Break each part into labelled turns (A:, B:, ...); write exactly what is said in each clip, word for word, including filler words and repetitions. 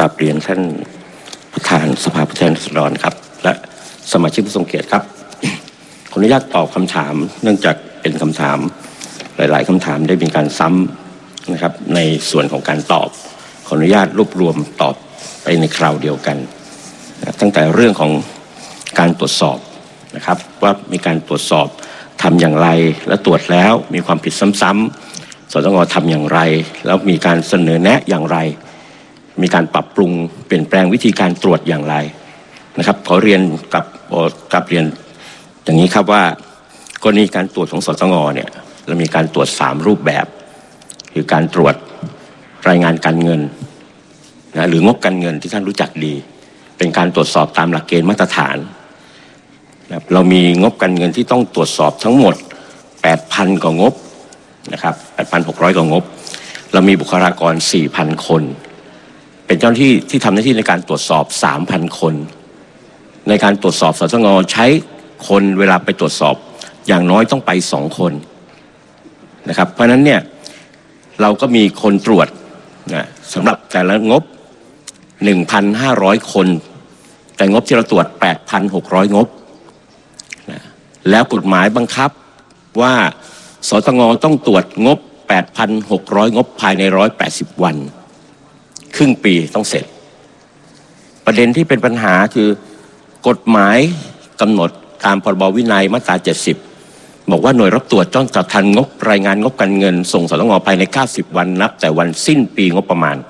A: ราบเรียนท่านประธานสภาผู้แทนราษฎรครับและสมาชิกผู้ทรงเกียรติครับขออนุญาตตอบคำถามเนื่องจากเป็นคำถามหลายๆคำถามได้มีการซ้ำนะครับในส่วนของการตอบขออนุญาตรวบรวมตอบไปในคราวเดียวกันนะตั้งแต่เรื่องของการตรวจสอบนะครับว่ามีการตรวจสอบทำอย่างไรและตรวจแล้วมีความผิดซ้ำๆสตง.ทำอย่างไรแล้วมีการเสนอแนะอย่างไรมีการปรับปรุงเปลี่ยนแปลงวิธีการตรวจอย่างไรนะครับขอเรียนกับกับเรียนอย่างนี้ครับว่ากรณีการตรวจของสตง.เนี่ยเรามีการตรวจสามรูปแบบคือการตรวจรายงานการเงินนะหรืองบการเงินที่ท่านรู้จักดีเป็นการตรวจสอบตามหลักเกณฑ์มาตรฐานนะเรามีงบการเงินที่ต้องตรวจสอบทั้งหมด แปดพัน กว่างบนะครับ แปดพันหกร้อย กว่างบเรามีบุคลากร สี่พัน คนเป็นเจ้าหน้าที่ที่ทำหน้าที่ในการตรวจสอบ สามพัน คนในการตรวจสอบสตง.ใช้คนเวลาไปตรวจสอบอย่างน้อยต้องไปสองคนนะครับเพราะฉะนั้นเนี่ยเราก็มีคนตรวจนะสำหรับแต่ละงบ หนึ่งพันห้าร้อย คนแต่งบที่เราตรวจ แปดพันหกร้อย งบนะแล้วกฎหมายบังคับว่าสตง.ต้องตรวจงบ แปดพันหกร้อย งบภายในหนึ่งร้อยแปดสิบวันครึ่งปีต้องเสร็จประเด็นที่เป็นปัญหาคือกฎหมายกำหนดตามพรบวินัยมาตราเจ็ดสิบบอกว่าหน่วยรับตรวจต้องจัดทันงบรายงานงบการเงินส่งสตง.ภายในเก้าสิบวันนับแต่วันสิ้นปีงบประมาณ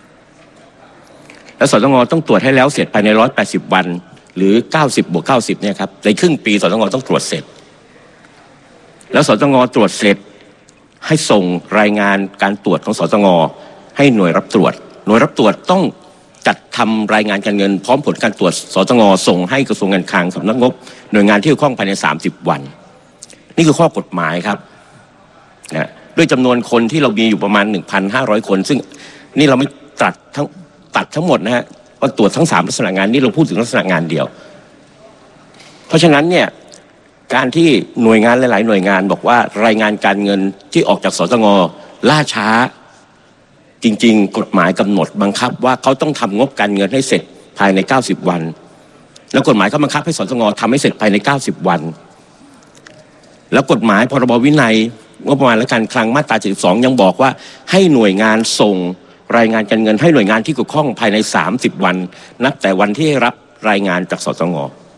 A: และสตง.ต้องตรวจให้แล้วเสร็จภายในหนึ่งร้อยแปดสิบวันหรือเก้าสิบบวกเก้าสิบเนี่ยครับในครึ่งปีสตง.ต้องตรวจเสร็จแล้วสตง.ตรวจเสร็จให้ส่งรายงานการตรวจของสตง.ให้หน่วยรับตรวจหน่วยรับตรวจต้องจัดทำรายงานการเงินพร้อมผลการตรวจสตง.ส่งให้กระทรวงการคลังสำนักงบหน่วยงานที่เกี่ยวข้องภายในสามสิบวันนี่คือข้อกฎหมายครับนะด้วยจำนวนคนที่เรามีอยู่ประมาณ หนึ่งพันห้าร้อย คนซึ่งนี่เราไม่ตัดทั้งตัดทั้งหมดนะฮะว่าตรวจทั้งสามลักษณะงานนี่เราพูดถึงลักษณะงานเดียวเพราะฉะนั้นเนี่ยการที่หน่วยงานหลายๆหน่วยงานบอกว่ารายงานการเงินที่ออกจากสตง.ล่าช้าจริงๆกฎหมายกำหนดบังคับว่าเขาต้องทำงบการเงินให้เสร็จภายในเก้าสิบวันแล้วกฎหมายก็บังคับให้สตง.ทำให้เสร็จภายในเก้าสิบวันแล้วกฎหมายพรบวินัยงบประมาณและการคลังมาตราเจ็ดสิบสองยังบอกว่าให้หน่วยงานส่งรายงานการเงินให้หน่วยงานที่เกี่ยวข้องภายในสามสิบวันนับแต่วันที่รับรายงานจากสตง.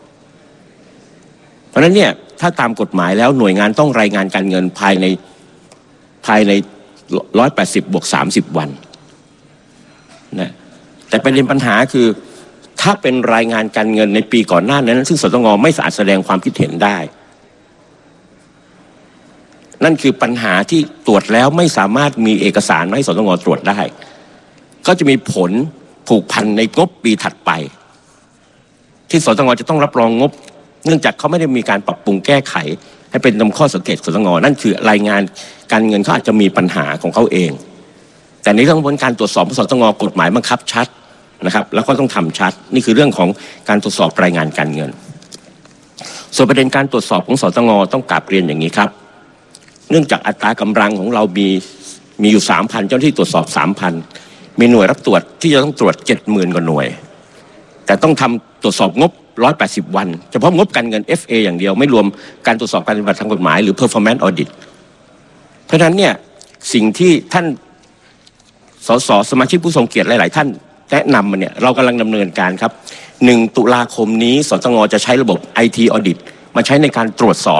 A: เพราะฉะนั้นเนี่ยถ้าตามกฎหมายแล้วหน่วยงานต้องรายงานการเงินภายในภายในหนึ่งร้อยแปดสิบบวกสามสิบวันนะแต่ประเด็นปัญหาคือถ้าเป็นรายงานการเงินในปีก่อนหน้านั้นซึ่งสตง.ไม่สามารถแสดงความคิดเห็นได้นั่นคือปัญหาที่ตรวจแล้วไม่สามารถมีเอกสารให้สตง.ตรวจได้ก็จะมีผลผูกพันในงบปีถัดไปที่สตง.จะต้องรับรองงบเนื่องจากเขาไม่ได้มีการปรับปรุงแก้ไขให้เป็นตามข้อสังเกตสตง.นั่นคือรายงานการเงินเขาอาจจะมีปัญหาของเขาเองแต่ในเรื่องของการตรวจสอบสตง.กฎหมายบังคับชัดนะครับแล้วก็ต้องทำชัดนี่คือเรื่องของการตรวจสอบรายงานการเงินส่วนประเด็นการตรวจสอบของสตง.ต้องกราบเรียนอย่างนี้ครับเนื่องจากอัตรากำลังของเรามีมีอยู่ สามพัน เจ้าหน้าที่ตรวจสอบ สามพัน มีหน่วยรับตรวจที่จะต้องตรวจ เจ็ดหมื่น กว่าหน่วยแต่ต้องทำตรวจสอบงบหนึ่งร้อยแปดสิบวันเฉพาะงบการเงิน เอฟ เอ อย่างเดียวไม่รวมการตรวจสอบการปฏิบัติทางกฎหมายหรือ performance audit เพราะฉะนั้นเนี่ยสิ่งที่ท่านสสสมาชิกผู้ทรงเกียรติหลายๆท่านแนะนำมาเนี่ยเรากำลังดำเนินการครับหนึ่งตุลาคมนี้สตง.จะใช้ระบบ ไอ ที Audit มาใช้ในการตรวจสอบ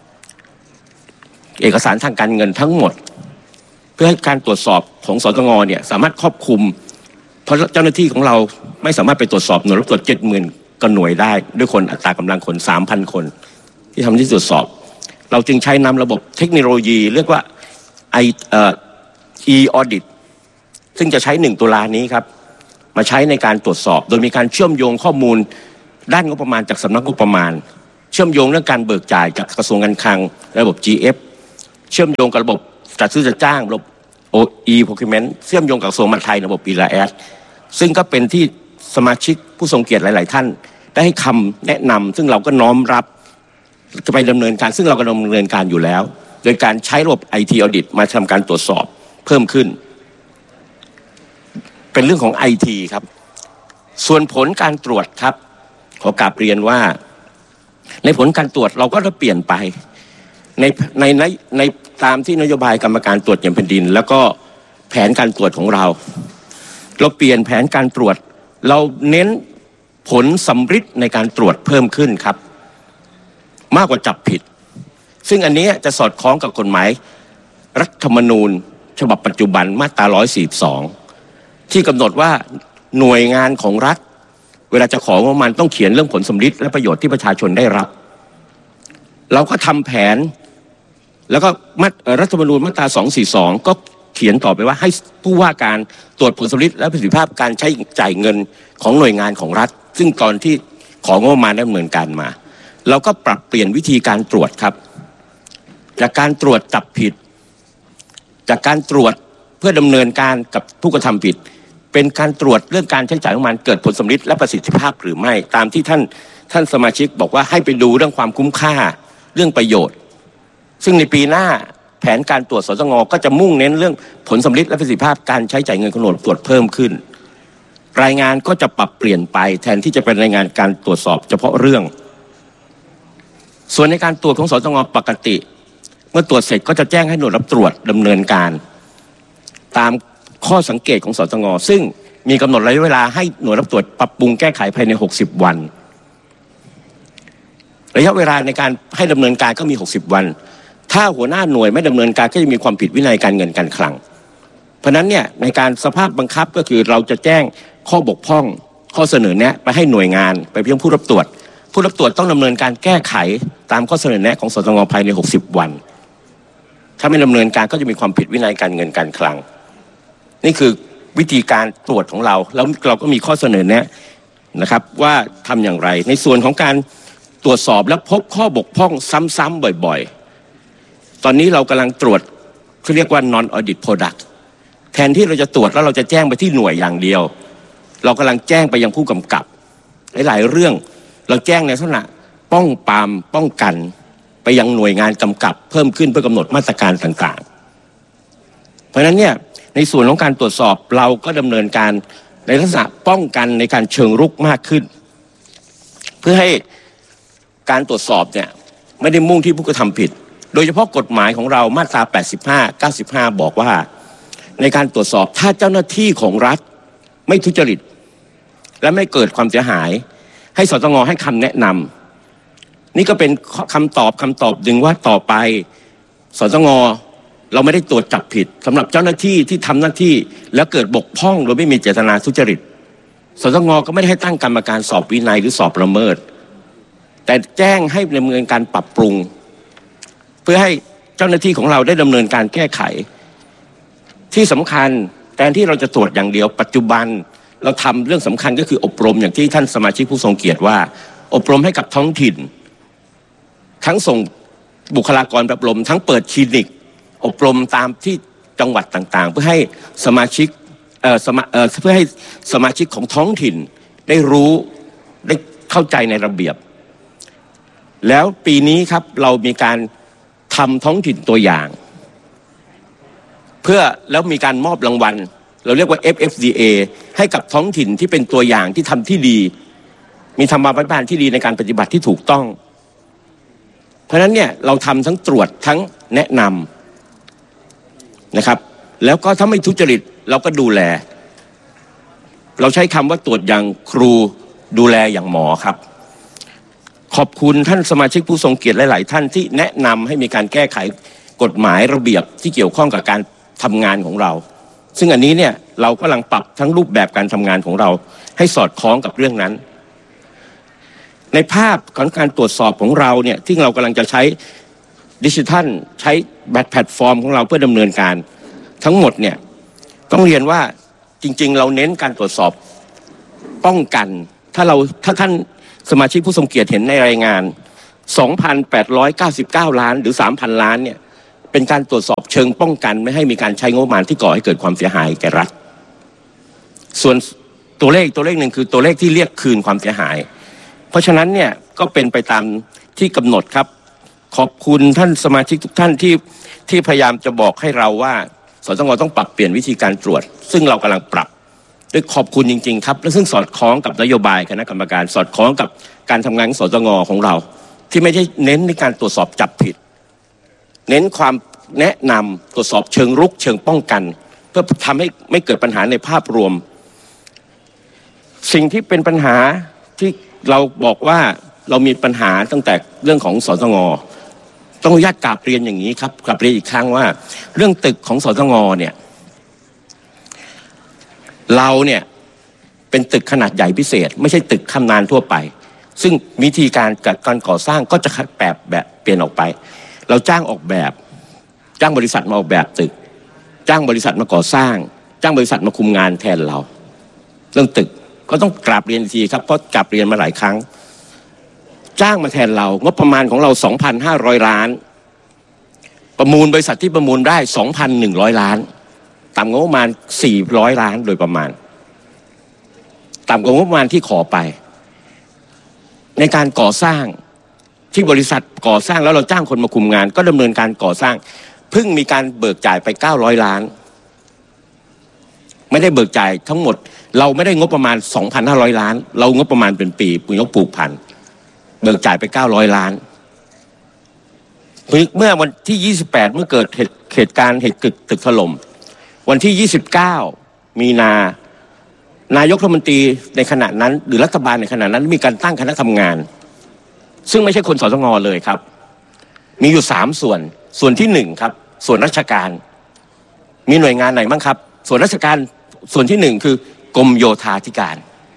A: เอกสารทางการเงินทั้งหมดเพื่อให้การตรวจสอบของสตง.เนี่ยสามารถครอบคลุมเพราะเจ้าหน้าที่ของเราไม่สามารถไปตรวจสอบหน่วยรับตรวจ เจ็ดหมื่น กว่าหน่วยได้ด้วยคนอัตรากำลังคน สามพัน คนที่ทำที่ตรวจสอบเราจึงใช้นำระบบเทคโนโลยีเรียกว่า I เอ่อ e-audit ซึ่งจะใช้หนึ่งตุลานี้ครับมาใช้ในการตรวจสอบโดยมีการเชื่อมโยงข้อมูลด้านงบประมาณจากสำนักงบประมาณเชื่อมโยงเรื่องการเบิกจ่ายจากกระทรวงการคลังระบบ จี เอฟ เชื่อมโยงกับระบบจัดซื้อจัดจ้างระบบ e-procurement เชื่อมโยงกับกระทรวงมหาดไทยระบบ อี แอล เอ เอส ซึ่งก็เป็นที่สมาชิกผู้ทรงเกียรติหลายๆท่านได้ให้คำแนะนำซึ่งเราก็น้อมรับจะไปดำเนินการซึ่งเราก็ดำเนินการอยู่แล้วโดยการใช้ระบบ ไอ ที Audit มาทำการตรวจสอบเพิ่มขึ้นเป็นเรื่องของ ไอ ที ครับส่วนผลการตรวจครับขอกราบเรียนว่าในผลการตรวจเราก็จะเปลี่ยนไปในในในในตามที่นโยบายกรรมการตรวจเงินแผ่นดินแล้วก็แผนการตรวจของเราเราเปลี่ยนแผนการตรวจเราเน้นผลสำฤทธิ์ในการตรวจเพิ่มขึ้นครับมากกว่าจับผิดซึ่งอันนี้จะสอดคล้องกับกฎหมายรัฐธรรมนูญฉบับปัจจุบันมาตราหนึ่งร้อยสี่สิบสองที่กำหนดว่าหน่วยงานของรัฐเวลาจะของงบประมาณต้องเขียนเรื่องผลสำฤทธิ์และประโยชน์ที่ประชาชนได้รับเราก็ทำแผนแล้วก็รัฐธรรมนูญมาตราสองร้อยสี่สิบสองก็เขียนต่อไปว่าให้ผู้ว่าการตรวจผลสำฤทธิ์และประสิทธิภาพการใช้จ่ายเงินของหน่วยงานของรัฐซึ่งตอนที่ของงบประมาณดำเนินการมาเราก็ปรับเปลี่ยนวิธีการตรวจครับจากการตรวจจับผิดจากการตรวจเพื่อดำเนินการกับผู้กระทำผิดเป็นการตรวจเรื่องการใช้จ่ายงบประมาณเกิดผลสำฤทธิ์และประสิทธิภาพหรือไม่ตามที่ท่านท่านสมาชิกบอกว่าให้ไปดูเรื่องความคุ้มค่าเรื่องประโยชน์ซึ่งในปีหน้าแผนการตรวจสตง.ก็จะมุ่งเน้นเรื่องผลสำฤทธิ์และประสิทธิภาพการใช้จ่ายเงินของหน่วยตรวจเพิ่มขึ้นรายงานก็จะปรับเปลี่ยนไปแทนที่จะเป็นรายงานการตรวจสอบเฉพาะเรื่องส่วนในการตรวจของสตง.ปกติเมื่อตรวจเสร็จก็จะแจ้งให้หน่วยรับตรวจดำเนินการตามข้อสังเกตของสตง.ซึ่งมีกำหนดระยะเวลาให้หน่วยรับตรวจปรับปรุงแก้ไขภายในหกสิบวันระยะเวลาในการให้ดำเนินการก็มีหกสิบวันถ้าหัวหน้าหน่วยไม่ดำเนินการก็จะมีความผิดวินัยการเงินการคลังเพราะนั้นเนี่ยในการสภาพบังคับก็คือเราจะแจ้งข้อบกพร่องข้อเสนอแนะไปให้หน่วยงานไปยังผู้รับตรวจผู้รับตรวจต้องดำเนินการแก้ไขตามข้อเสนอแนะของสตง.ภายในหกสิบวันถ้าไม่ดำเนินการก็จะมีความผิดวินัยการเงินการคลังนี่คือวิธีการตรวจของเราแล้วเราก็มีข้อเสนอแนะนะครับว่าทำอย่างไรในส่วนของการตรวจสอบและพบข้อบกพร่องซ้ำๆบ่อยๆตอนนี้เรากำลังตรวจเขาเรียกว่า non audit product แทนที่เราจะตรวจแล้วเราจะแจ้งไปที่หน่วยอย่างเดียวเรากำลังแจ้งไปยังผู้กำกับหลายๆเรื่องเราแจ้งในลักษณะป้องปรามป้องกันไปยังหน่วยงานกำกับเพิ่มขึ้นเพื่อกำหนดมาตรการต่างๆเพราะฉะนั้นเนี่ยในส่วนของการตรวจสอบเราก็ดำเนินการในลักษณะป้องกันในการเชิงรุกมากขึ้นเพื่อให้การตรวจสอบเนี่ยไม่ได้มุ่งที่ผู้กระทำผิดโดยเฉพาะกฎหมายของเรามาตราแปดสิบห้า เก้าสิบห้าบอกว่าในการตรวจสอบถ้าเจ้าหน้าที่ของรัฐไม่ทุจริตและไม่เกิดความเสียหายให้สตง.ให้คำแนะนำนี่ก็เป็นคำตอบคำตอบหนึ่งว่าต่อไปสตง.เราไม่ได้ตรวจจับผิดสำหรับเจ้าหน้าที่ที่ทำหน้าที่แล้วเกิดบกพร่องโดยไม่มีเจตนาทุจริตสตง.ก็ไม่ได้ให้ตั้งกรรมการสอบวินัยหรือสอบละเมิดแต่แจ้งให้ดำเนินการปรับปรุงเพื่อให้เจ้าหน้าที่ของเราได้ดำเนินการแก้ไขที่สำคัญแทนที่เราจะตรวจอย่างเดียวปัจจุบันเราทำเรื่องสำคัญก็คืออบรมอย่างที่ท่านสมาชิกผู้ทรงเกียรติว่าอบรมให้กับท้องถิ่นทั้งส่งบุคลากรอบรมทั้งเปิดคลินิกอบรมตามที่จังหวัดต่างๆเพื่อให้สมาชิกเอ่อสมาเอ่อเพื่อให้สมาชิกของท้องถิ่นได้รู้ได้เข้าใจในระเบียบแล้วปีนี้ครับเรามีการทำท้องถิ่นตัวอย่างเพื่อแล้วมีการมอบรางวัลเราเรียกว่า เอฟ เอฟ ดี เอ ให้กับท้องถิ่นที่เป็นตัวอย่างที่ทำที่ดีมีธรรมาภิบาลที่ดีในการปฏิบัติที่ถูกต้องเพราะฉะนั้นเนี่ยเราทำทั้งตรวจทั้งแนะนำนะครับแล้วก็ถ้าไม่ทุจริตเราก็ดูแลเราใช้คำว่าตรวจอย่างครูดูแลอย่างหมอครับขอบคุณท่านสมาชิกผู้ทรงเกียรติหลายๆท่านที่แนะนำให้มีการแก้ไขกฎหมายระเบียบที่เกี่ยวข้องกับการทำงานของเราซึ่งอันนี้เนี่ยเรากำลังปรับทั้งรูปแบบการทำงานของเราให้สอดคล้องกับเรื่องนั้นในภาพของการตรวจสอบของเราเนี่ยที่เรากำลังจะใช้ดิจิทัลใช้แพลตฟอร์มของเราเพื่อดำเนินการทั้งหมดเนี่ยต้องเรียนว่าจริงๆเราเน้นการตรวจสอบป้องกันถ้าเราถ้าท่านสมาชิกผู้ทรงเกียรติเห็นในรายงาน สองพันแปดร้อยเก้าสิบเก้า ล้านหรือ สามพัน ล้านเนี่ยเป็นการตรวจสอบเชิงป้องกันไม่ให้มีการใช้งบประมาณที่ก่อให้เกิดความเสียหายแก่รัฐส่วนตัวเลขตัวเลขหนึ่งคือตัวเลขที่เรียกคืนความเสียหายเพราะฉะนั้นเนี่ยก็เป็นไปตามที่กำหนดครับขอบคุณท่านสมาชิกทุกท่านที่ที่พยายามจะบอกให้เราว่าสตง.ต้องปรับเปลี่ยนวิธีการตรวจซึ่งเรากำลังปรับด้วยขอบคุณจริงๆครับและซึ่งสอดคล้องกับนโยบายคณะกรรมการสอดคล้องกับการทำงานของสตง.ของเราที่ไม่ได้เน้นในการตรวจสอบจับผิดเน้นความแนะนำตรวจสอบเชิงรุกเชิงป้องกันเพื่อทำให้ไม่เกิดปัญหาในภาพรวมสิ่งที่เป็นปัญหาที่เราบอกว่าเรามีปัญหาตั้งแต่เรื่องของสตง.ต้องอนุญาตกราบเรียนอย่างนี้ครับกราบเรียนอีกครั้งว่าเรื่องตึกของสตง.เนี่ยเราเนี่ยเป็นตึกขนาดใหญ่พิเศษไม่ใช่ตึกคำนานทั่วไปซึ่งวิธีการการก่อสร้างก็จะแบบแบบเปลี่ยนออกไปเราจ้างออกแบบจ้างบริษัทมาออกแบบตึกจ้างบริษัทมาก่อสร้างจ้างบริษัทมาคุมงานแทนเราเรื่องตึกก็ต้องกราบเรียนทีครับเพราะกราบเรียนมาหลายครั้งจ้างมาแทนเรางบประมาณของเรา สองพันห้าร้อย ล้านประมูลบริษัทที่ประมูลได้ สองพันหนึ่งร้อย ล้านต่ำกว่างบประมาณสี่ร้อยล้านโดยประมาณต่ำกว่างบประมาณที่ขอไปในการก่อสร้างที่บริษัทก่อสร้างแล้วเราจ้างคนมาคุมงานก็ดำเนินการก่อสร้างเพิ่งมีการเบิกจ่ายไปเก้าร้อยล้านไม่ได้เบิกจ่ายทั้งหมดเราไม่ได้งบประมาณ สองพันห้าร้อย ล้านเรางบประมาณเป็นปีปุยกปลูกพันเบิกจ่ายไปเก้าร้อยล้านเมื่อวันที่ยี่สิบแปดเมื่อเกิดเหตุเหตุการณ์เหตุตึกถล่มวันที่ยี่สิบเก้ามีนานายกรัฐมนตรีในขณะนั้นหรือรัฐบาลในขณะนั้นมีการตั้งคณะทำงานซึ่งไม่ใช่คนสตง.เลยครับมีอยู่สามส่วนส่วนที่หนึ่งครับส่วนราชการมีหน่วยงานไหนบ้างครับส่วนราชการส่วนที่หนึ่งคือกรมโยธาธิการ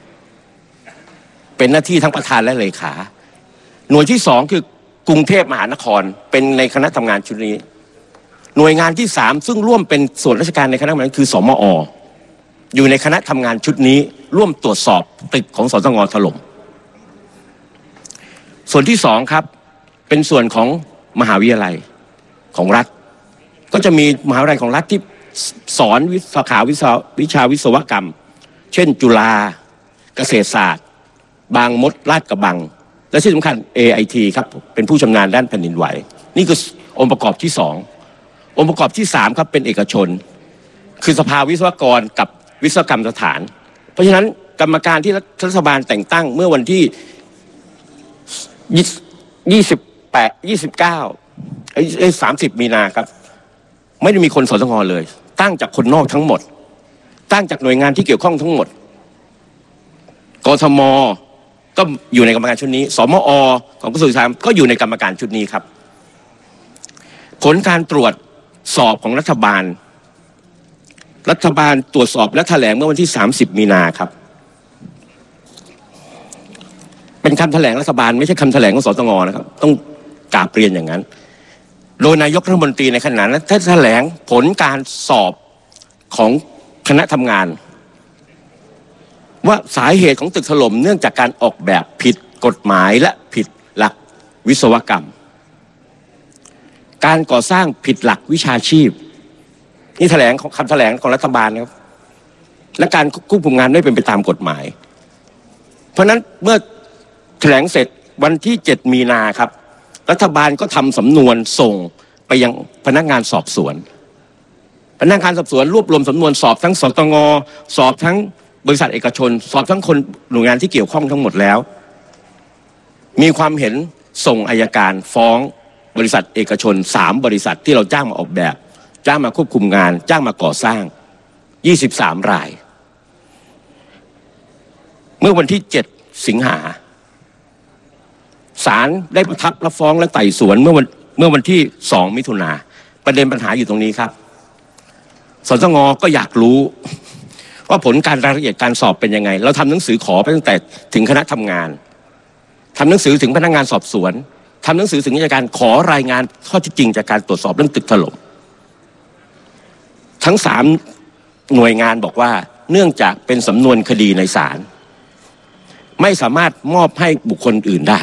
A: เป็นหน้าที่ทั้งประธานและเลขาหน่วยที่สองคือกรุงเทพมหานครเป็นในคณะทำงานชุดนี้หน่วยงานที่สามซึ่งร่วมเป็นส่วนราชการในคณะทำงานคือสมอ.อยู่ในคณะทำงานชุดนี้ร่วมตรวจสอบตึกของสตง.ถล่มส่วนที่สองครับเป็นส่วนของมหาวิทยาลัยของรัฐก็จะมีมหาวิทยาลัยของรัฐที่สอนวิสาขาวิชาวิชาวิศวกรรมเช่นจุฬาเกษตรศาสตร์บางมดลาดกระบังและที่สำคัญ เอ ไอ ที ครับเป็นผู้ชำนาญด้านแผ่นดินไหวนี่คือองค์ประกอบที่สององค์ประกอบที่สามครับเป็นเอกชนคือสภาวิศวกรกับวิศวกรรมสถานเพราะฉะนั้นกรรมการที่รัฐบาลแต่งตั้งเมื่อวันที่ยี่สิบแปด ยี่สิบเก้าไอ้สามสิบมีนาครับไม่ได้มีคนสตง.เลยตั้งจากคนนอกทั้งหมดตั้งจากหน่วยงานที่เกี่ยวข้องทั้งหมดกทม.ก็อยู่ในกรรมการชุดนี้สมอ.ของกระทรวงยุติธรรมก็อยู่ในกรรมการชุดนี้ครับผลการตรวจสอบของรัฐบาลรัฐบาลตรวจสอบและแถลงเมื่อวันที่สามสิบมีนาครับเป็นคำแถลงรัฐบาลไม่ใช่คำแถลงของสตง.นะครับต้องกราบเรียนอย่างนั้นโดยนายกรัฐมนตรีในขณะนั้นได้แถลงผลการสอบของคณะทำงานว่าสาเหตุของตึกถล่มเนื่องจากการออกแบบผิดกฎหมายและผิดหลักวิศวกรรมการก่อสร้างผิดหลักวิชาชีพนี่แถลงของคำแถลงของรัฐบาลนะครับและการควบคุมงานไม่เป็นไปตามกฎหมายเพราะนั้นเมื่อแถลงเสร็จวันที่เจ็ดมีนาครับรัฐบาลก็ทำสำนวนส่งไปยังพนักงานสอบสวนพนักงานสอบสวนรวบรวมสำนวนสอบทั้งสตง.สอบทั้งบริษัทเอกชนสอบทั้งคนหน่วยงานที่เกี่ยวข้องทั้งหมดแล้วมีความเห็นส่งอัยการฟ้องบริษัทเอกชนสามบริษัทที่เราจ้างมาออกแบบจ้างมาควบคุมงานจ้างมาก่อสร้างยี่สิบสามรายเมื่อวันที่เจ็ดสิงหาศาลได้ประทับรับฟ้องและไต่สวนเมื่อวันเมื่อวันที่สองมิถุนาประเด็นปัญหาอยู่ตรงนี้ครับสตง.ก็อยากรู้ว่าผลการรายละเอียดการสอบเป็นยังไงเราทำหนังสือขอไปตั้งแต่ถึงคณะทำงานทำหนังสือถึงพนักงานสอบสวนทำหนังสือถึงอัยการขอรายงานข้อเท็จจริงจากการตรวจสอบเรื่องตึกถล่มทั้งสามหน่วยงานบอกว่าเนื่องจากเป็นสำนวนคดีในศาลไม่สามารถมอบให้บุคคลอื่นได้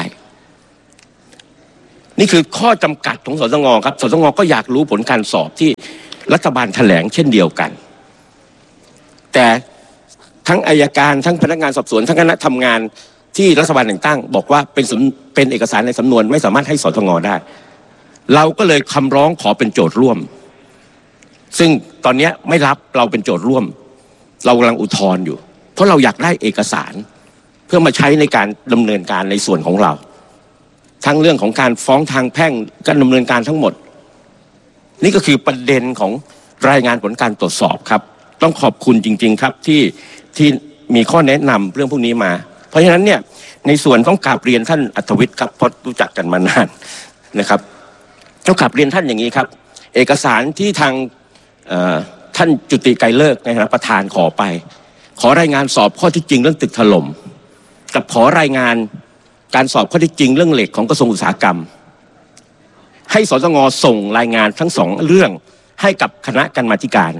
A: นี่คือข้อจำกัดของสตง.ครับสตง.ก็อยากรู้ผลการสอบที่รัฐบาลแถลงเช่นเดียวกันแต่ทั้งอัยการทั้งพนักงานสอบสวนทั้งคณะทำงานที่รัฐบาลแต่งตั้งบอกว่าเป็นเป็นเอกสารในสำนวนไม่สามารถให้สตง.ได้เราก็เลยคำร้องขอเป็นโจทย์ร่วมซึ่งตอนนี้ไม่รับเราเป็นโจทย์ร่วมเรากำลังอุทธรณ์อยู่เพราะเราอยากได้เอกสารเพื่อมาใช้ในการดำเนินการในส่วนของเราทั้งเรื่องของการฟ้องทางแพ่งการดำเนินการทั้งหมดนี่ก็คือประเด็นของรายงานผลการตรวจสอบครับต้องขอบคุณจริงๆครับที่ที่มีข้อแนะนำเรื่องพวกนี้มาเพราะฉะนั้นเนี่ยในส่วนต้องกราบเรียนท่านอัธวิทย์ครับเพราะรู้จักกันมานานนะครับต้องกราบเรียนท่านอย่างนี้ครับเอกสารที่ทางท่านจุติไกรเลิกษ์นะครับประธานขอไปขอรายงานสอบข้อที่จริงเรื่องตึกถล่มกับขอรายงานการสอบข้อที่จริงเรื่องเหล็กของกระทรวงอุตสาหกรรมให้สตงส่งรายงานทั้งสองเรื่องให้กับคณะกรรมาธิการ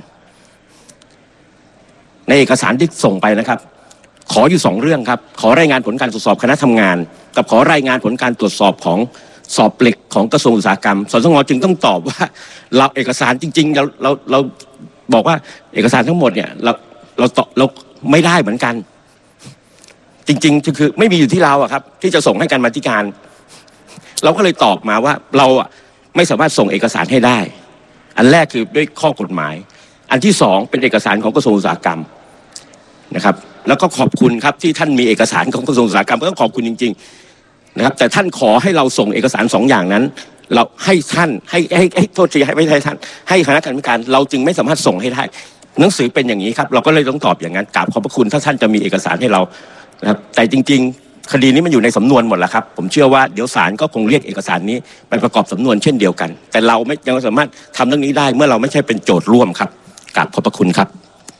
A: ในเอกสารที่ส่งไปนะครับขออยู่สองเรื่องครับขอรายงานผลการตรวจสอบคณะทำงานกับขอรายงานผลการตรวจสอบของสอบเหล็กของกระทรวงอุตสาหกรรมสตงจึงต้องตอบว่าเราเอกสารจริงๆเราเราเราบอกว่าเอกสารทั้งหมดเนี่ยเราเราตอบเราไม่ได้เหมือนกันจริงๆคือไม่มีอยู่ที่เราอะครับที่จะส่งให้กรรมาธิการเราก็เลยตอบมาว่าเราอะไม่สามารถส่งเอกสารให้ได้อันแรกคือด้วยข้อกฎหมายอันที่สองเป็นเอกสารของกระทรวงอุตสาหกรรมนะครับแล้วก็ขอบคุณครับที่ท่านมีเอกสารของกระทรวงอุตสาหกรรมก็ต้องขอบคุณจริงๆนะครับแต่ท่านขอให้เราส่งเอกสารสองอย่างนั้นเราให้ท่านให้ให้ให้โทษทีให้ไม่ใช่ท่านให้คณะกรรมการเราจึงไม่สามารถส่งให้ได้หนังสือเป็นอย่างนี้ครับเราก็เลยต้องตอบอย่างนั้นกราบขอบพระคุณถ้าท่านจะมีเอกสารให้เรานะครับแต่จริงๆคดีนี้มันอยู่ในสำนวนหมดแล้วครับผมเชื่อว่าเดี๋ยวศาลก็คงเรียกเอกสารนี้ไปประกอบสำนวนเช่นเดียวกันแต่เราไม่ยังสามารถทำเรื่องนี้ได้เมื่อเราไม่ใช่เป็นโจทย์ร่วมครับกราบขอบพระคุณครับ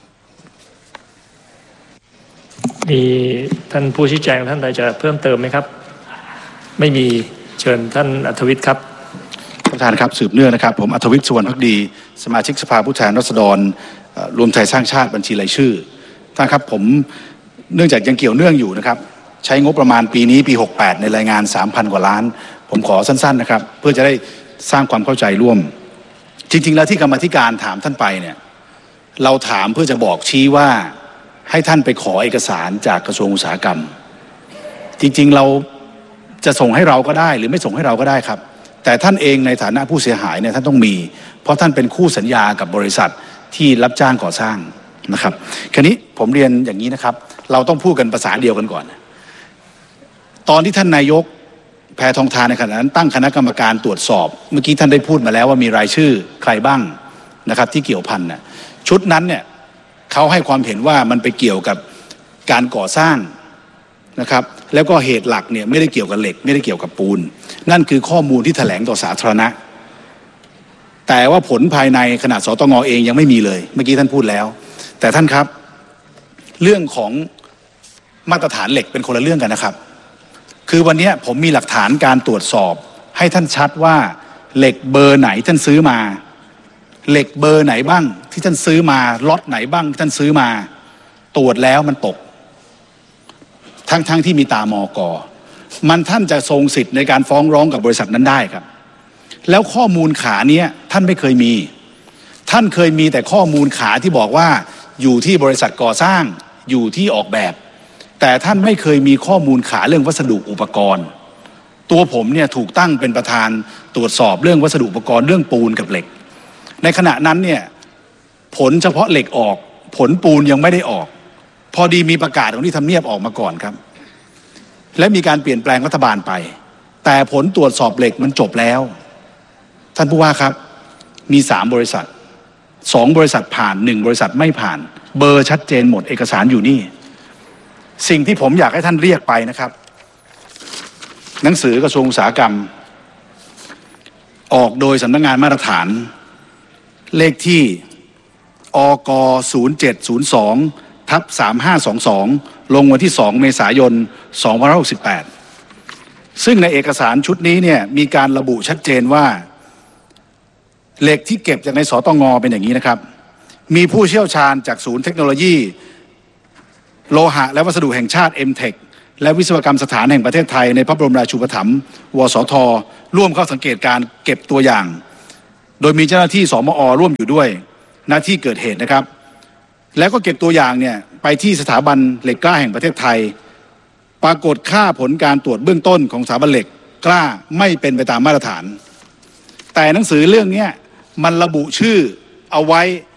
B: มีท่านผู้ชี้แจงท่านใดจะเพิ่มเติมไหมครับไม่มีเชิญท่านอัธวิทย์ครับ
C: ท่านประธานครับสืบเนื่องนะครับผมอัธวิทย์สุวรรณภักดีสมาชิกสภาผู้แทนราษฎรรวมไทยสร้างชาติบัญชีรายชื่อท่านครับผมเนื่องจากยังเกี่ยวเนื่องอยู่นะครับใช้งบประมาณปีนี้ปีหกสิบแปดในรายงาน สามพัน กว่าล้านผมขอสั้นๆนะครับเพื่อจะได้สร้างความเข้าใจร่วมจริงๆแล้วที่กรรมาธิการถามท่านไปเนี่ยเราถามเพื่อจะบอกชี้ว่าให้ท่านไปขอเอกสารจากกระทรวงอุตสาหกรรมจริงๆเราจะส่งให้เราก็ได้หรือไม่ส่งให้เราก็ได้ครับแต่ท่านเองในฐานะผู้เสียหายเนี่ยท่านต้องมีเพราะท่านเป็นคู่สัญญากับบริษัทที่รับจ้างก่อสร้างนะครับคราวนี้ผมเรียนอย่างนี้นะครับเราต้องพูดกันภาษาเดียวกันก่อนตอนที่ท่านนายกแพทองธารในขณะนั้นตั้งคณะกรรมการตรวจสอบเมื่อกี้ท่านได้พูดมาแล้วว่ามีรายชื่อใครบ้างนะครับที่เกี่ยวพันน่ะชุดนั้นเนี่ยเขาให้ความเห็นว่ามันไปเกี่ยวกับการก่อสร้างนะครับแล้วก็เหตุหลักเนี่ยไม่ได้เกี่ยวกับเหล็กไม่ได้เกี่ยวกับปูนนั่นคือข้อมูลที่แถลงต่อสาธารณะแต่ว่าผลภายในขนาดสตงเองยังไม่มีเลยเมื่อกี้ท่านพูดแล้วแต่ท่านครับเรื่องของมาตรฐานเหล็กเป็นคนละเรื่องกันนะครับคือวันนี้ผมมีหลักฐานการตรวจสอบให้ท่านชัดว่าเหล็กเบอร์ไหนท่านซื้อมาเหล็กเบอร์ไหนบ้างที่ท่านซื้อมาล็อตไหนบ้างที่ท่านซื้อมาตรวจแล้วมันตกทั้งๆ ท, ที่มีตามก.มันท่านจะทรงสิทธิ์ในการฟ้องร้องกับบริษัทนั้นได้ครับแล้วข้อมูลขาเนี้ยท่านไม่เคยมีท่านเคยมีแต่ข้อมูลขาที่บอกว่าอยู่ที่บริษัทก่อสร้างอยู่ที่ออกแบบแต่ท่านไม่เคยมีข้อมูลขาเรื่องวัสดุอุปกรณ์ตัวผมเนี่ยถูกตั้งเป็นประธานตรวจสอบเรื่องวัสดุอุปกรณ์เรื่องปูนกับเหล็กในขณะนั้นเนี่ยผลเฉพาะเหล็กออกผลปูนยังไม่ได้ออกพอดีมีประกาศของที่ทำเนียบออกมาก่อนครับและมีการเปลี่ยนแปลงรัฐบาลไปแต่ผลตรวจสอบเหล็กมันจบแล้วท่านผู้ว่าครับมีสามบริษัทสองบริษัทผ่านหนึ่งบริษัทไม่ผ่านเบอร์ชัดเจนหมดเอกสารอยู่นี่สิ่งที่ผมอยากให้ท่านเรียกไปนะครับหนังสือกระทรวงอุตสาหกรรมออกโดยสำนักงานมาตรฐานเลขที่อกศูนย์เจ็ดศูนย์สองทับสามห้าสองสองลงวันที่สองเมษายนสองพันห้าร้อยหกสิบแปดซึ่งในเอกสารชุดนี้เนี่ยมีการระบุชัดเจนว่าเหล็กที่เก็บจากในสตงเป็นอย่างนี้นะครับมีผู้เชี่ยวชาญจากศูนย์เทคโนโลยีโลหะและวัสดุแห่งชาติ เอ็ม เทค และวิศวกรรมสถานแห่งประเทศไทยในพระบรมราชูปถัมภ์วสท.ร่วมเข้าสังเกตการเก็บตัวอย่างโดยมีเจ้าหน้าที่สมอ.ร่วมอยู่ด้วยหน้าที่เกิดเหตุนะครับแล้วก็เก็บตัวอย่างเนี่ยไปที่สถาบันเหล็กกล้าแห่งประเทศไทยปรากฏค่าผลการตรวจเบื้องต้นของสถาบันเหล็กกล้าไม่เป็นไปตามมาตรฐานแต่หนังสือเรื่องนี้มันระบุชื่อเอาไว้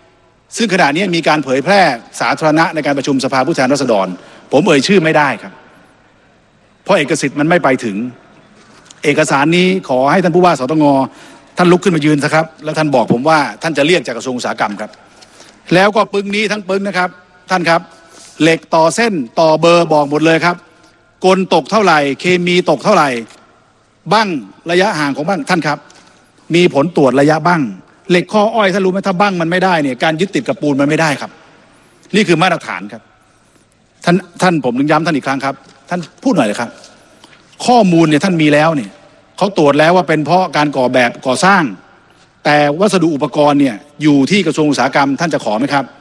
C: ซึ่งขณะนี้มีการเผยแพร่สาธารณะในการประชุมสภาผู้แทนราษฎรผมเอ่ยชื่อไม่ได้ครับเพราะเอกสิทธิ์มันไม่ไปถึงเอกสารนี้ขอให้ท่านผู้ว่าสตงท่านลุกขึ้นมายืนสิครับแล้วท่านบอกผมว่าท่านจะเรียกจากกระทรวงอุตสาหกรรมครับแล้วก็ปึ้งนี้ทั้งปึ้งนะครับท่านครับเหล็กต่อเส้นต่อเบอร์บอกหมดเลยครับกลตกเท่าไหร่เคมีตกเท่าไหร่บั้งระยะห่างของบั้งท่านครับมีผลตรวจระยะบั้งเหล็กข้ออ้อยท่านรู้ไหมถ้าบั้งมันไม่ได้เนี่ยการยึดติดกับปูนมันไม่ได้ครับนี่คือมาตรฐานครับท่านท่านผมถึงย้ำท่านอีกครั้งครับท่านพูดหน่อยเลยครับข้อมูลเนี่ยท่านมีแล้วเนี่ยเขาตรวจแล้วว่าเป็นเพราะการก่อแบบก่อสร้างแต่วัสดุอุปกรณ์เนี่ยอยู่ที่กระทรวงอุตสาหกรรมท่านจะขอไหมครับ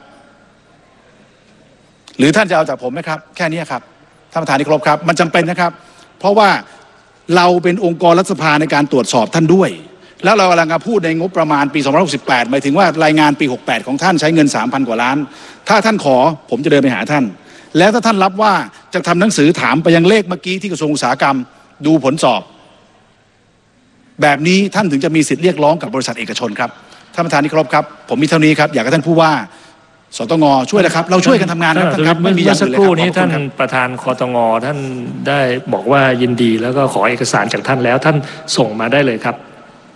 C: หรือท่านจะเอาจากผมไหมครับแค่นี้ครับท่านประธานที่เคารพครับมันจำเป็นนะครับเพราะว่าเราเป็นองค์กรรัฐสภาในการตรวจสอบท่านด้วยแล้วเรากำลังจะพูดในงบประมาณปีสองพันห้าร้อยหกสิบแปดหมายถึงว่ารายงานปีหกสิบแปดของท่านใช้เงิน สามพัน กว่าล้านถ้าท่านขอผมจะเดินไปหาท่านแล้วถ้าท่านรับว่าจะทำหนังสือถามไปยังเลขเมื่อกี้ที่กระทรวงอุตสาหกรรมดูผลสอบแบบนี้ท่านถึงจะมีสิทธิ์เรียกร้องกับบริษัทเอกชนครับท่านประธานที่เคารพครับผมมีเท่านี้ครับอยากให้ท่านผู้ว่าสตงช่วยนะครับเราช่วยกันทำงานครับท่านครับไม่มีอย่างอื่นเลยครับเมื่อสักครู่นี้
B: ท่านประธานคตงท่านได้บอกว่ายินดีแล้วก็ขอเอกสารจากท่านแล้วท่านส่งมาได้เลยครับ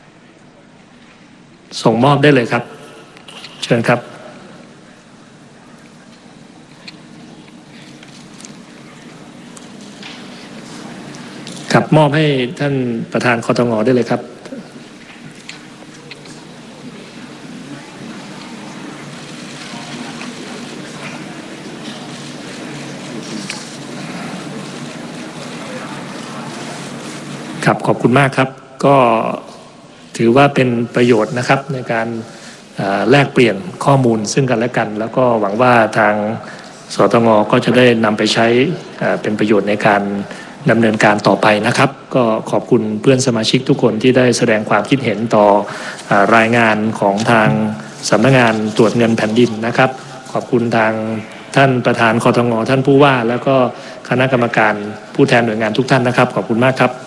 B: ส่งมอบได้เลยครับเชิญครับครับมอบให้ท่านประธานคตงได้เลยครับครับขอบคุณมากครับก็ถือว่าเป็นประโยชน์นะครับในการแลกเปลี่ยนข้อมูลซึ่งกันและกันแล้วก็หวังว่าทางสตงก็จะได้นำไปใช้เป็นประโยชน์ในการดำเนินการต่อไปนะครับก็ขอบคุณเพื่อนสมาชิกทุกคนที่ได้แสดงความคิดเห็นต่อรายงานของทางสำนักงานตรวจเงินแผ่นดินนะครับขอบคุณทางท่านประธานคตงท่านผู้ว่าแล้วก็คณะกรรมการผู้แทนหน่วยงานทุกท่านนะครับขอบคุณมากครับ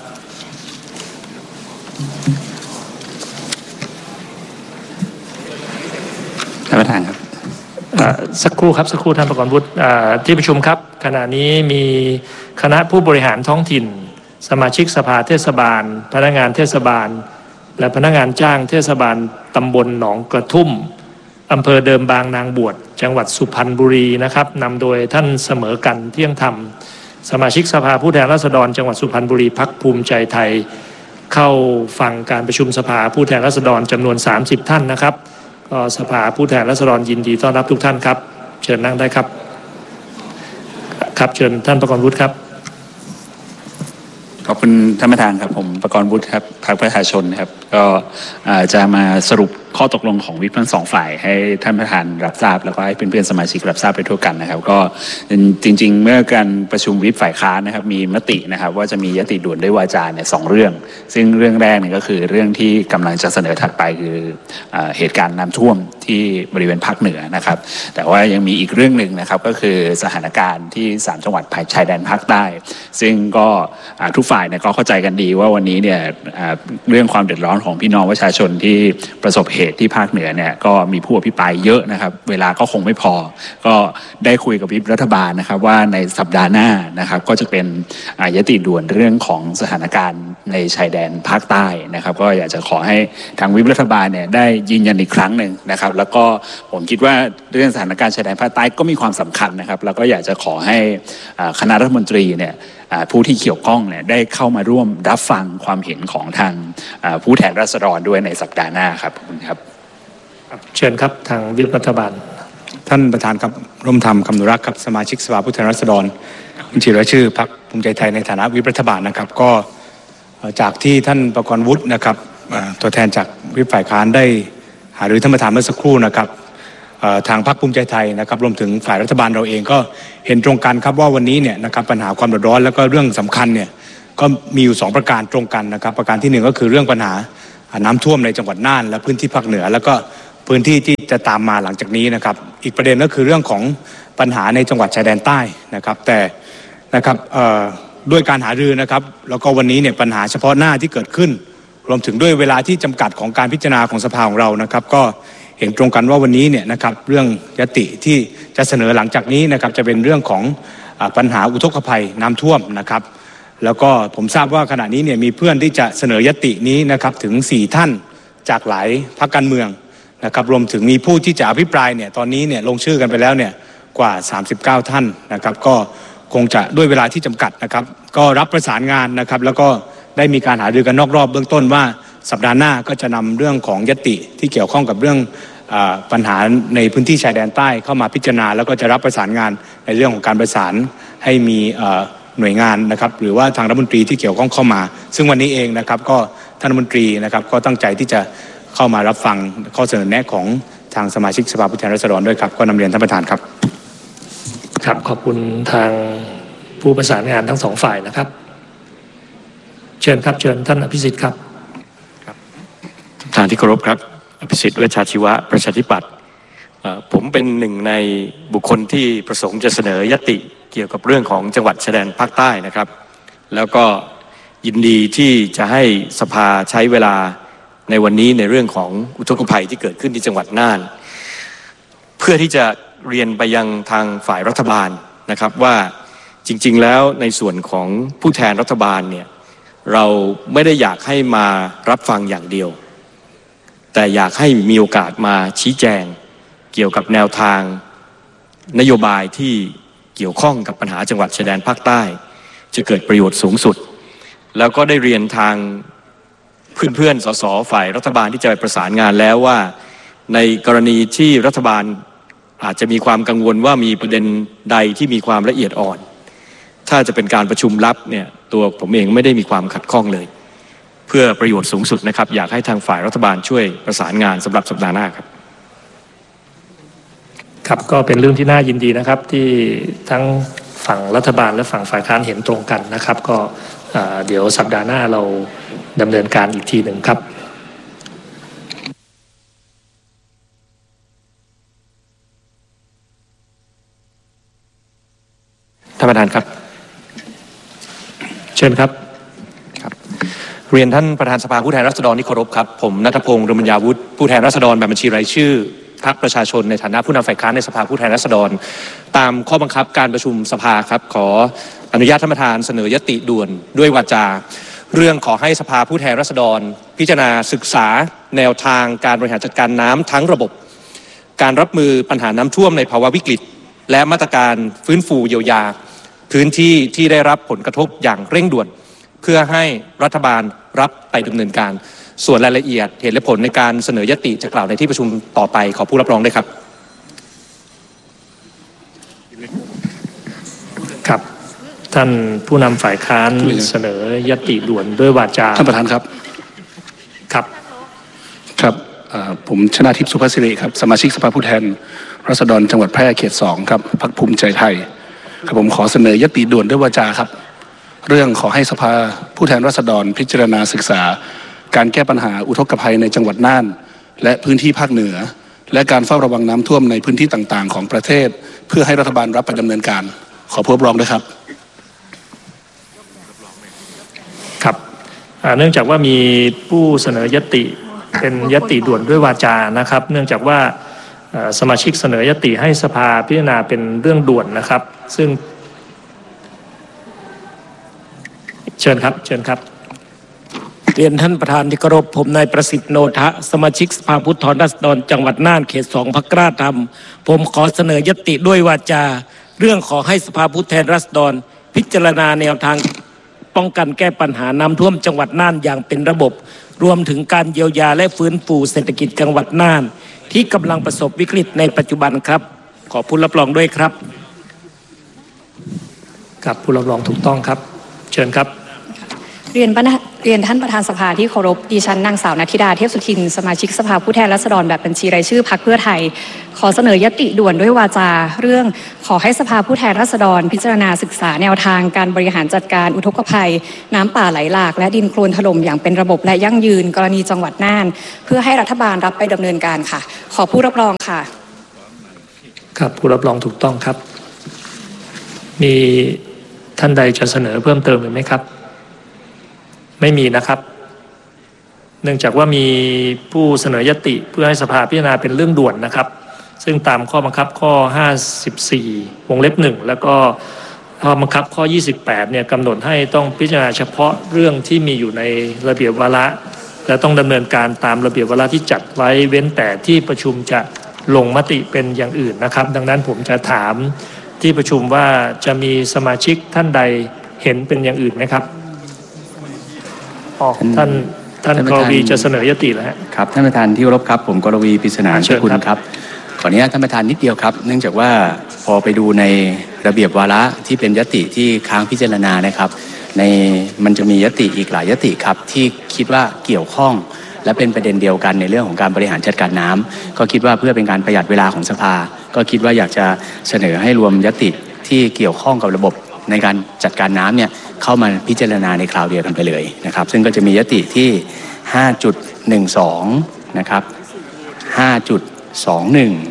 D: ท่านประธานครับ
B: สักครู่ครับสักครู่ท่านประกรณ์วุฒิที่ประชุมครับขณะนี้มีคณะผู้บริหารท้องถิ่นสมาชิกสภาเทศบาลพนักงานเทศบาลและพนักงานจ้างเทศบาลตำบลหนองกระทุ่มอำเภอเดิมบางนางบวชจังหวัดสุพรรณบุรีนะครับนำโดยท่านเสมอกันเที่ยงธรรมสมาชิกสภาผู้แทนราษฎรจังหวัดสุพรรณบุรีพรรคภูมิใจไทยเข้าฟังการประชุมสภาผู้แทนราษฎรจำนวนสามสิบท่านนะครับก็สภาผู้แทนราษฎรยินดีต้อนรับทุกท่านครับเชิญนั่งได้ครับครับเชิญท่านประกรณ์วุฒิครับ
D: ขอบคุณท่านประธานครับผมประกรณ์วุฒิครับพรรคประชาชนครับก็จะมาสรุปข้อตกลงของวิปทั้งสองฝ่ายให้ท่านประธานรับทราบแล้วก็ให้เพื่อนๆสมาชิกรับทราบไปทั่วกันนะครับก็จริงๆเมื่อการประชุมวิปฝ่ายค้านนะครับมีมตินะครับว่าจะมียติด่วนด้วยวาจาเนี่ยสองเรื่องซึ่งเรื่องแรกเนี่ยก็คือเรื่องที่กำลังจะเสนอถัดไปคือเหตุการณ์น้ำท่วมที่บริเวณภาคเหนือนะครับแต่ว่ายังมีอีกเรื่องหนึ่งนะครับก็คือสถานการณ์ที่สามจังหวัดภายชายแดนภาคใต้ซึ่งก็ทุกฝ่ายเนี่ยก็เข้าใจกันดีว่าวันนี้เนี่ยเรื่องความเดือดร้อนของพี่น้องประชาชนที่ประสบเหตุที่ภาคเหนือเนี่ยก็มีผู้อภิปรายเยอะนะครับเวลาก็คงไม่พอก็ได้คุยกับวิปรัฐบาลนะครับว่าในสัปดาห์หน้านะครับก็จะเป็นยติด่วนเรื่องของสถานการณ์ในชายแดนภาคใต้นะครับก็อยากจะขอให้ทางวิปรัฐบาลเนี่ยได้ยืนยันอีกครั้งหนึ่งนะครับแล้วก็ผมคิดว่าเรื่องสถานการณ์ชายแดนภาคใต้ก็มีความสำคัญนะครับแล้วก็อยากจะขอให้คณะรัฐมนตรีเนี่ยผู้ที่เกี่ยวข้องเนี่ยได้เข้ามาร่วมรับฟังความเห็นของทางผู้แทนราษฎรด้วยในสัปดาห์หน้าครับขอบคุณครับ
B: เชิญครับทางวิปรัฐบาล
E: ท่านประธานครับร่วมธรรมคำนุรักษ์ครับสมาชิกสภาผู้แทนราษฎรบัญชีรายชื่อพรรคภูมิใจไทยในฐานะวิปรัฐบาลนะครับก็จากที่ท่านประกรณ์วุฒินะครับตัวแทนจากวิปฝ่ายค้านได้หารือท่านประธานเมื่อสักครู่นะครับทางพรรคภูมิใจไทยนะครับรวมถึงฝ่ายรัฐบาลเราเองก็เห็นตรงกันครับว่าวันนี้เนี่ยนะครับปัญหาความเดือดร้อนแล้วก็เรื่องสำคัญเนี่ยก็มีอยู่สองประการตรงกันนะครับประการที่หนึ่งก็คือเรื่องปัญหาน้ำท่วมในจังหวัดน่านและพื้นที่ภาคเหนือแล้วก็พื้นที่ที่จะตามมาหลังจากนี้นะครับอีกประเด็นก็คือเรื่องของปัญหาในจังหวัดชายแดนใต้นะครับแต่นะครับด้วยการหารือนะครับแล้วก็วันนี้เนี่ยปัญหาเฉพาะหน้าที่เกิดขึ้นรวมถึงด้วยเวลาที่จำกัดของการพิจารณาของสภาของเรานะครับก็เห็นตรงกันว่าวันนี้เนี่ยนะครับเรื่องยติที่จะเสนอหลังจากนี้นะครับจะเป็นเรื่องของปัญหาอุทกภัยน้ำท่วมนะครับแล้วก็ผมทราบว่าขณะนี้เนี่ยมีเพื่อนที่จะเสนอยตินี้นะครับถึงสี่ท่านจากหลายพรรคการเมืองนะครับรวมถึงมีผู้ที่จะอภิปรายเนี่ยตอนนี้เนี่ยลงชื่อกันไปแล้วเนี่ยกว่าสามสิบเก้าท่านนะครับก็คงจะด้วยเวลาที่จำกัดนะครับก็รับประสานงานนะครับแล้วก็ได้มีการหารือกันนอกรอบเบื้องต้นว่าสัปดาห์หน้าก็จะนำเรื่องของยติที่เกี่ยวข้องกับเรื่องปัญหาในพื้นที่ชายแดนใต้เข้ามาพิจารณาแล้วก็จะรับประสานงานในเรื่องของการประสานให้มีหน่วยงานนะครับหรือว่าทางรัฐมนตรีที่เกี่ยวข้องเข้ามาซึ่งวันนี้เองนะครับก็ท่านรัฐมนตรีนะครับก็ตั้งใจที่จะเข้ามารับฟังข้อเสนอแนะของทางสมาชิกสภาผู้แทนราษฎรด้วยครับก็นำเรียนท่านประธานครับ
B: ครับขอบคุณทางผู้ประสานงานทั้งสองฝ่ายนะครับเชิญครับเชิญท่านอภิสิทธิ์ครับ
F: ครับท่านที่เคารพครับอภิสิทธิ์เวชชาชีวะประชาธิปัตย์ผมเป็นหนึ่งในบุคคลที่ประสงค์จะเสนอยติเกี่ยวกับเรื่องของจังหวัดชายแดนภาคใต้นะครับแล้วก็ยินดีที่จะให้สภาใช้เวลาในวันนี้ในเรื่องของอุทกภัยที่เกิดขึ้นที่จังหวัดน่านเพื่อที่จะเรียนไปยังทางฝ่ายรัฐบาลนะครับว่าจริงๆแล้วในส่วนของผู้แทนรัฐบาลเนี่ยเราไม่ได้อยากให้มารับฟังอย่างเดียวแต่อยากให้มีโอกาสมาชี้แจงเกี่ยวกับแนวทางนโยบายที่เกี่ยวข้องกับปัญหาจังหวัดชายแดนภาคใต้จะเกิดประโยชน์สูงสุดแล้วก็ได้เรียนทางเพื่อนๆสสฝ่ายรัฐบาลที่จะไปประสานงานแล้วว่าในกรณีที่รัฐบาลอาจจะมีความกังวลว่ามีประเด็นใดที่มีความละเอียดอ่อนถ้าจะเป็นการประชุมลับเนี่ยตัวผมเองไม่ได้มีความขัดข้องเลยเพื่อประโยชน์สูงสุดนะครับอยากให้ทางฝ่ายรัฐบาลช่วยประสานงานสำหรับสัปดาห์หน้าครับ
B: ครับก็เป็นเรื่องที่น่ายินดีนะครับที่ทั้งฝั่งรัฐบาลและฝั่งฝ่ายค้านเห็นตรงกันนะครับก็เดี๋ยวสัปดาห์หน้าเราดำเนินการอีกทีหนึ่งครับ
F: ท่านประธานครับ
B: เชิญครับ
F: ครับเรียนท่านประธานสภาผู้แทนราษฎรที่เคารพครับผมณัฐพงษ์ รมัญญาวุฒิผู้แทนราษฎรแบบบัญชีรายชื่อพรรคประชาชนในฐานะผู้นำฝ่ายค้านในสภาผู้แทนราษฎรตามข้อบังคับการประชุมสภาครับขออนุญาตท่านประธานเสนอยติด่วนด้วยวาจาเรื่องขอให้สภาผู้แทนราษฎรพิจารณาศึกษาแนวทางการบริหารจัดการน้ำทั้งระบบการรับมือปัญหาน้ำท่วมในภาวะวิกฤตและมาตรการฟื้นฟูเยียวยาพื้นที่ที่ได้รับผลกระทบอย่างเร่งด่วนเพื่อให้รัฐบาลรับไปดำเนินการส่วนรายละเอียดเหตุและผลในการเสนอยติจะกล่าวในที่ประชุมต่อไปขอผู้รับรองด้วยครับ
B: ครับท่านผู้นำฝ่ายค้านเสนอยติด่วนด้วยวาจา
C: ท่านประธานครับ
B: ครับ
C: ครับผมชนาทิพย์สุภาษิริครับสมาชิกสภาผู้แทนราษฎรจังหวัดแพร่เขตสองครับพรรคภูมิใจไทยครับผมขอเสนอยติด่วนด้วยวาจาครับเรื่องขอให้สภาผู้แทนราษฎรพิจารณาศึกษาการแก้ปัญหาอุทกภัยในจังหวัดน่านและพื้นที่ภาคเหนือและการเฝ้าระวังน้ำท่วมในพื้นที่ต่างๆของประเทศเพื่อให้รัฐบาลรับไปดำเนินการขอผู้รับรองด้วยครับ
B: ครับเนื่องจากว่ามีผู้เสนอยติเป็นยติด่วนด้วยวาจานะครับเนื่องจากว่าสมาชิกเสนอยติให้สภาพิจารณาเป็นเรื่องด่วนนะครับซึ่งเชิญครับเชิญครับ
G: เรียนท่านประธานที่เคารพผมนายประสิทธิ์โนทะสมาชิกสภาผู้แทนราษฎรจังหวัดน่านเขตสองพรรคกล้าธรรมผมขอเสนอยติด้วยวาจาเรื่องขอให้สภาผู้แทนราษฎรพิจารณาแนวทางป้องกันแก้ปัญหาน้ำท่วมจังหวัดน่านอย่างเป็นระบบรวมถึงการเยียวยาและฟื้นฟูเศรษฐกิจจังหวัดน่านที่กำลังประสบวิกฤตในปัจจุบันครับขอผู้รับรองด้วยครับ
B: ครับผู้รับรองถูกต้องครับเชิญครับ
H: เรียนเรียนท่านประธานสภาที่เคารพดิฉันนางสาวณธิดาเทพสุทินสมาชิกสภาผู้แทนราษฎรแบบบัญชีรายชื่อพรรคเพื่อไทยขอเสนอยติด่วนด้วยวาจาเรื่องขอให้สภาผู้แทนราษฎรพิจารณาศึกษาแนวทางการบริหารจัดการอุทกภัยน้ำป่าไหลหลากและดินโคลนถล่มอย่างเป็นระบบและยั่งยืนกรณีจังหวัดน่านเพื่อให้รัฐบาลรับไปดำเนินการค่ะขอผู้รับรองค่ะ
B: ครับผู้รับรองถูกต้องครับมีท่านใดจะเสนอเพิ่มเติมหรือไม่ครับไม่มีนะครับเนื่องจากว่ามีผู้เสนอยติเพื่อให้สภาพิจารณาเป็นเรื่องด่วนนะครับซึ่งตามข้อบังคับข้อห้าสิบสี่วงเล็บหนึ่งแล้วก็ข้อบังคับข้อยี่สิบแปดเนี่ยกำหนดให้ต้องพิจารณาเฉพาะเรื่องที่มีอยู่ในระเบียบวาระและต้องดำเนินการตามระเบียบวาระที่จัดไว้เว้นแต่ที่ประชุมจะลงมติเป็นอย่างอื่นนะครับดังนั้นผมจะถามที่ประชุมว่าจะมีสมาชิกท่านใดเห็นเป็นอย่างอื่นไหมครับอ๋อท่านท่านกรวีจะเสนอยติแล้วฮะ
I: ครับท่านประธานที่เคารพครับผมกรวีปริศนาชุคุณครับขออนุญาตท่านประธานนิดเดียวครับเนื่องจากว่าพอไปดูในระเบียบวาระที่เป็นยติที่ค้างพิจารณานะครับในมันจะมียติอีกหลายยติครับที่คิดว่าเกี่ยวข้องและเป็นประเด็นเดียวกันในเรื่องของการบริหารจัดการน้ำก็คิดว่าเพื่อเป็นการประหยัดเวลาของสภาก็คิดว่าอยากจะเสนอให้รวมยติที่เกี่ยวข้องกับระบบในการจัดการน้ำเนี่ยเข้ามาพิจารณาในคราวเดียวกันไปเลยนะครับซึ่งก็จะมียติที่ ห้าจุดหนึ่งสอง นะครับ ห้าจุดสองหนึ่ง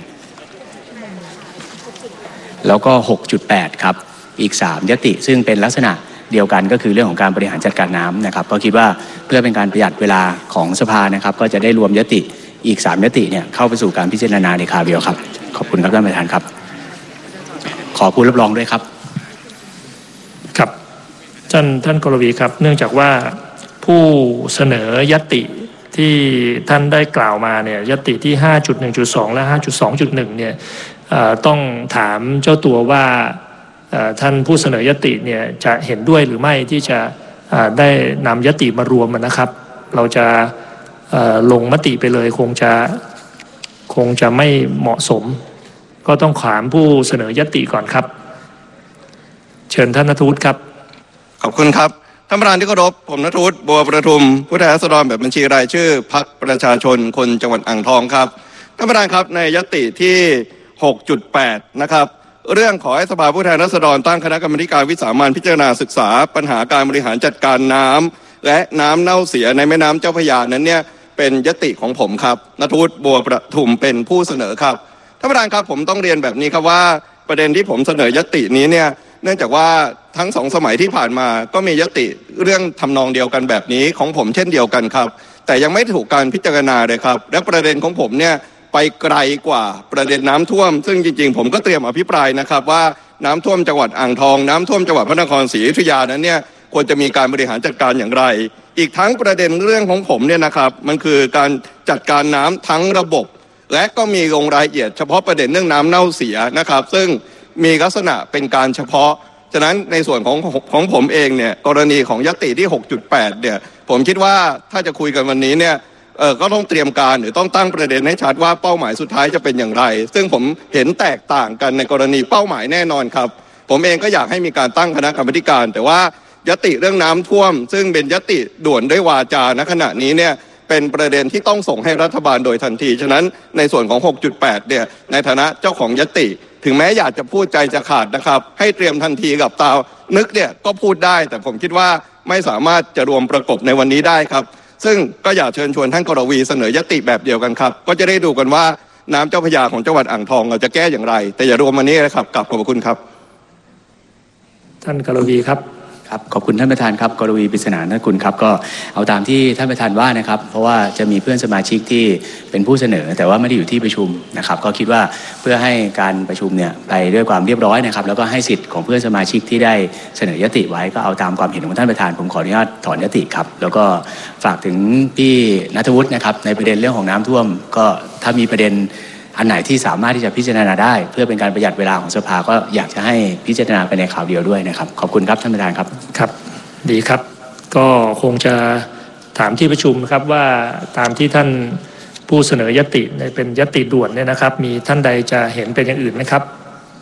I: แล้วก็ หกจุดแปด ครับอีกสามยติซึ่งเป็นลักษณะเดียวกันก็คือเรื่องของการบริหารจัดการน้ำนะครับก็คิดว่าเพื่อเป็นการประหยัดเวลาของสภานะครับก็จะได้รวมยติอีกสามยติเนี่ยเข้าไปสู่การพิจารณาในคราวเดียวครับขอบคุณครับท่านประธานครับขอผู้รับรองด้วยครับ
B: ครับท่านท่านกรวีครับเนื่องจากว่าผู้เสนอยติที่ท่านได้กล่าวมาเนี่ยยติที่ ห้าจุดหนึ่งจุดสอง และ ห้าจุดสองจุดหนึ่ง เนี่ยต้องถามเจ้าตัวว่าท่านผู้เสนอยติเนี่ยจะเห็นด้วยหรือไม่ที่จะได้นำยติมารวมนะครับเราจะลงมติไปเลยคงจะคงจะไม่เหมาะสมก็ต้องถามผู้เสนอยติก่อนครับเชิญท่านณัฐวุฒิครับ
J: ขอบคุณครับท่านประธานที่เคารพผมณัฐวุฒิบัวประทุมผู้แทนราษฎรแบบบัญชีรายชื่อพรรคประชาชนคนจังหวัดอ่างทองครับท่านประธานครับในยติที่ หกจุดแปด นะครับเรื่องขอให้สภาผู้แทนราษฎรตั้งคณะกรรมการวิสามัญพิจารณาศึกษาปัญหาการบริหารจัดการน้ำและน้ำเน่าเสียในแม่น้ำเจ้าพระยานั้นเนี่ยเป็นยติของผมครับณัฐวุฒิบัวประทุมเป็นผู้เสนอครับท่านประธานครับผมต้องเรียนแบบนี้ครับว่าประเด็นที่ผมเสนอยตินี้เนี่ยเนื่องจากว่าทั้งสองสมัยที่ผ่านมาก็มียติเรื่องทำนองเดียวกันแบบนี้ของผมเช่นเดียวกันครับแต่ยังไม่ถูกการพิจารณาเลยครับและประเด็นของผมเนี่ยไปไกลกว่าประเด็นน้ำท่วมซึ่งจริงๆผมก็เตรียมอภิปรายนะครับว่าน้ำท่วมจังหวัดอ่างทองน้ำท่วมจังหวัดพระนครศรีอยุธยานั้นเนี่ยควรจะมีการบริหารจัดการอย่างไรอีกทั้งประเด็นเรื่องของผมเนี่ยนะครับมันคือการจัดการน้ำทั้งระบบและก็มีลงรายละเอียดเฉพาะประเด็นเรื่องน้ำเน่าเสียนะครับซึ่งมีลักษณะเป็นการเฉพาะฉะนั้นในส่วนของของผมเองเนี่ยกรณีของยติที่ หกจุดแปด เนี่ยผมคิดว่าถ้าจะคุยกันวันนี้เนี่ยเออก็ต้องเตรียมการหรือต้องตั้งประเด็นให้ชัดว่าเป้าหมายสุดท้ายจะเป็นอย่างไรซึ่งผมเห็นแตกต่างกันในกรณีเป้าหมายแน่นอนครับผมเองก็อยากให้มีการตั้งคณะกรรมการแต่ว่ายติเรื่องน้ำท่วมซึ่งเป็นยติด่วนด้วยวาจาณขณะนี้เนี่ยเป็นประเด็นที่ต้องส่งให้รัฐบาลโดยทันทีฉะนั้นในส่วนของ หกจุดแปด เนี่ยในฐานะเจ้าของยติถึงแม้อยากจะพูดใจจะขาดนะครับให้เตรียมทันทีกับตานึกเนี่ยก็พูดได้แต่ผมคิดว่าไม่สามารถจะรวมประกบในวันนี้ได้ครับซึ่งก็อยากเชิญชวนท่านกรวีเสนอยติแบบเดียวกันครับก็จะได้ดูกันว่าน้ำเจ้าพระยาของจังหวัดอ่างทองเราจะแก้อย่างไรแต่อย่ารวมวันนี้นะครับกลับขอบคุณครับ
B: ท่านกรวีครับ
I: ครับขอบคุณท่านประธานครับกรวีปริศนานักคุณครับก็เอาตามที่ท่านประธานว่านะครับเพราะว่าจะมีเพื่อนสมาชิกที่เป็นผู้เสนอแต่ว่าไม่ได้อยู่ที่ประชุมนะครับก็คิดว่าเพื่อให้การประชุมเนี่ยไปด้วยความเรียบร้อยนะครับแล้วก็ให้สิทธิ์ของเพื่อนสมาชิกที่ได้เสนอยติไว้ก็เอาตามความเห็นของท่านประธานผมขออนุญาตถอนยติครับแล้วก็ฝากถึงพี่ณัฐวุฒินะครับในประเด็นเรื่องของน้ำท่วมก็ถ้ามีประเด็นอันไหนที่สามารถที่จะพิจารณาได้เพื่อเป็นการประหยัดเวลาของสภาก็อยากจะให้พิจารณาไปในข่าวเดียวด้วยนะครับขอบคุณครับท่านประธานครับ
B: ครับดีครับก็คงจะถามที่ประชุมครับว่าตามที่ท่านผู้เสนอยติเป็นยติด่วนเนี่ยนะครับมีท่านใดจะเห็นเป็นอย่างอื่นไหมครับ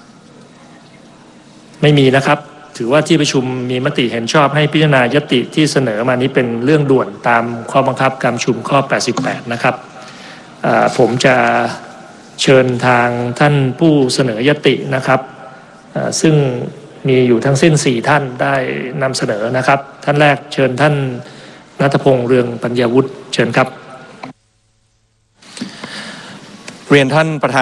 B: ไม่มีนะครับถือว่าที่ประชุมมีมติเห็นชอบให้พิจารณายติที่เสนอมานี้เป็นเรื่องด่วนตามข้อบังคับการประชุมข้อแปดสิบแปดนะครับผมจะเชิญทางท่านผู้เสนอยตินะครับซึ่งมีอยู่ทั้งสิ้นสี่ท่านได้นำเสนอนะครับท่านแรกเชิญท่านณัฐพงษ์เรืองปัญญาวุฒิเชิญครับ
K: เรียนท่านประธาน